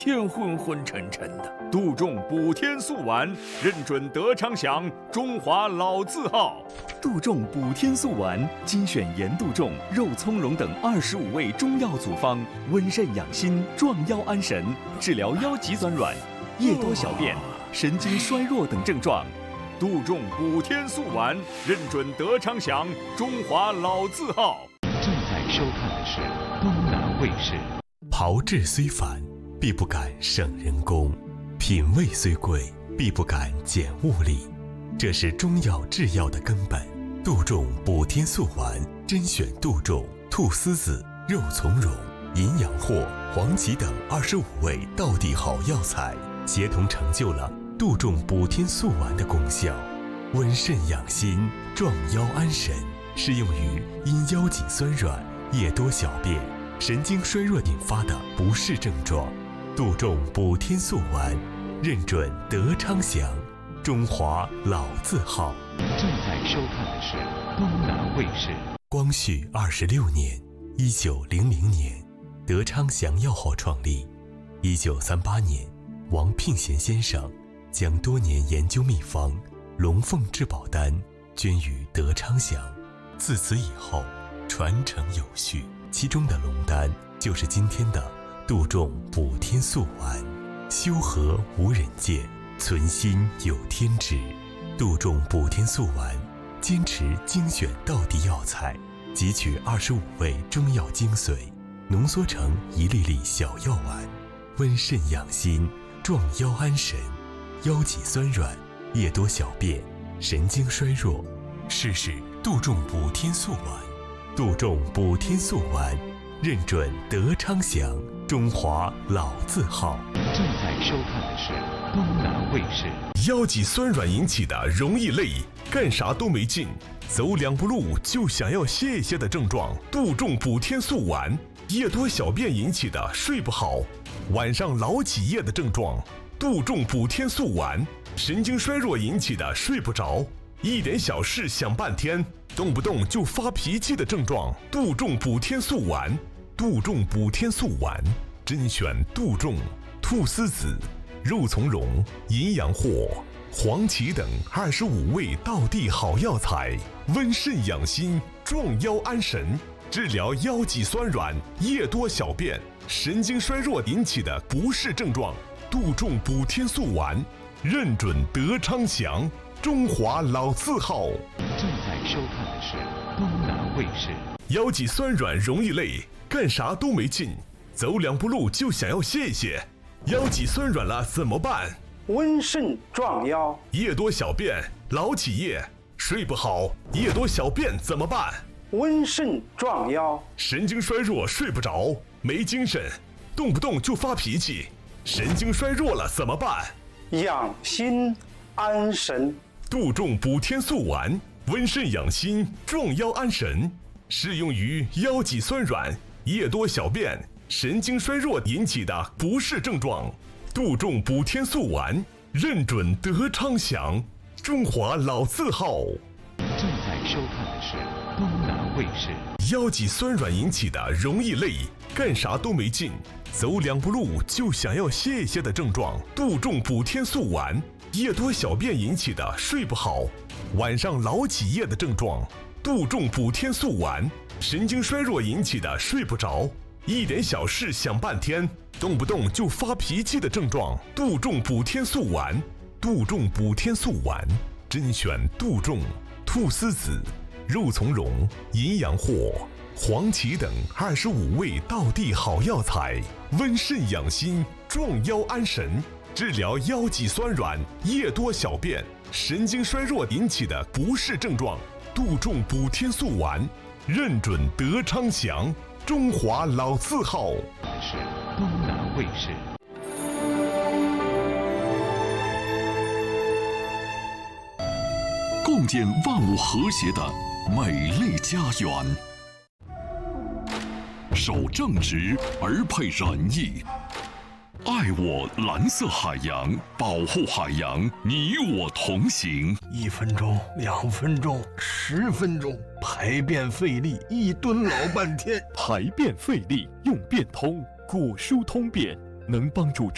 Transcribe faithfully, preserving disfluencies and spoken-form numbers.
天昏昏沉沉的。杜仲补天素丸，认准德昌祥，中华老字号。 杜仲补天素丸，精选盐杜仲、肉苁蓉等二十五味中药组方，温肾养心，壮腰安神，治疗腰脊酸软、夜多小便、神经衰弱等症状。 杜仲补天素丸，认准德昌祥，中华老字号。 正在收看的是东南卫视。 炮制虽繁，必不敢省人工；品味虽贵，必不敢减物力。这是中药制药的根本。杜仲补天素丸，甄选杜仲、菟丝子、肉苁蓉、银阳藿、黄芪等二十五味道地好药材，协同成就了杜仲补天素丸的功效，温肾养心，壮腰安神，适用于因腰脊酸软、夜多小便、神经衰弱引发的不适症状。杜仲补天素丸，认准德昌祥，中华老字号。 正在收看的是东南卫视。 光绪二十六年，一九零零年，德昌祥药号创立。一九三八年，王聘贤先生将多年研究秘方龙凤至宝丹捐于德昌祥，自此以后传承有序。其中的龙丹就是今天的杜仲补天素丸。修和无人见，存心有天知。杜仲补天素丸坚持精选道地药材，汲取二十五味中药精髓，浓缩成一粒粒小药丸，温肾养心，壮腰安神，腰脊酸软、夜多小便、神经衰弱，试试杜仲补天素丸。杜仲补天素丸，认准德昌祥，中华老字号。 正在收看的是东南卫视。 腰脊酸软引起的容易累，干啥都没劲，走两步路就想要歇一歇的症状，杜仲补天素丸。夜多小便引起的睡不好、晚上老起夜的症状，杜仲补天素丸。神经衰弱引起的睡不着、一点小事想半天、动不动就发脾气的症状，杜仲补天素丸。杜仲补天素丸，甄选杜仲、菟丝子、肉苁蓉、银阳藿、黄芪等二十五味道地好药材，温肾养心，壮腰安神，治疗腰脊酸软、夜多小便、神经衰弱引起的不适症状。杜仲补天素丸，认准德昌祥，中华老字号。 正在收看的是东南卫视。 腰脊酸软容易累，干啥都没劲，走两步路就想要歇一歇。腰脊酸软了怎么办？ 温肾壮腰。 夜多小便，老起夜，睡不好，夜多小便怎么办？ 温肾壮腰。 神经衰弱，睡不着，没精神，动不动就发脾气，神经衰弱了怎么办？ 养心安神。 杜仲补天素丸，温肾养心，壮腰安神，适用于腰脊酸软、夜多小便、神经衰弱引起的不适症状。杜仲补天素丸，认准德昌祥，中华老字号。 正在收看的是东南卫视。 腰脊酸软引起的容易累，干啥都没劲，走两步路就想要歇一歇的症状，杜仲补天素丸。夜多小便引起的睡不好、晚上老起夜的症状，杜仲补天素丸。神经衰弱引起的睡不着、一点小事想半天、动不动就发脾气的症状，杜仲补天素丸。杜仲补天素丸，甄选杜仲、菟丝子、肉苁蓉、银阳藿、黄芪等二十五味道地好药材，温肾养心，壮腰安神，治疗腰脊酸软、夜多小便、神经衰弱引起的不适症状。杜仲补天素丸，认准德昌祥，中华老字号。 是东南卫视。 共建万物和谐的美丽家园，守正直而配仁义，爱我蓝色海洋，保护海洋，你我同行。 一分钟，两分钟，十分钟，排便费力，一蹲老半天。 排便费力，用便通果舒通便，能帮助